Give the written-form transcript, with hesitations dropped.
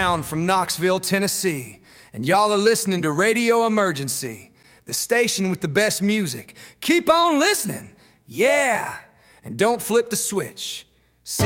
Brown from Knoxville, Tennessee, and y'all are listening to Radio Emergency, the station with the best music. Keep on listening, yeah, and don't flip the switch.